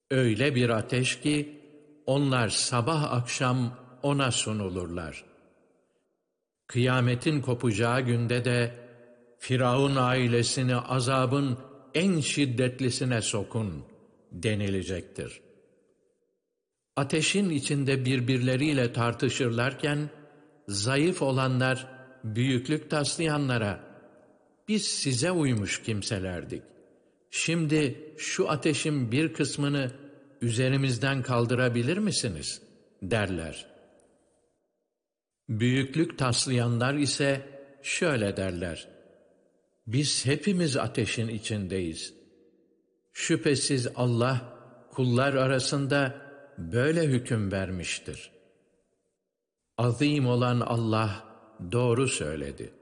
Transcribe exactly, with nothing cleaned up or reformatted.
Öyle bir ateş ki onlar sabah akşam ona sunulurlar. Kıyametin kopacağı günde de Firavun ailesini azabın en şiddetlisine sokun denilecektir. Ateşin içinde birbirleriyle tartışırlarken zayıf olanlar büyüklük taslayanlara biz size uymuş kimselerdik. Şimdi şu ateşin bir kısmını üzerimizden kaldırabilir misiniz? derler. Büyüklük taslayanlar ise şöyle derler. Biz hepimiz ateşin içindeyiz. Şüphesiz Allah kullar arasında böyle hüküm vermiştir. Azim olan Allah doğru söyledi.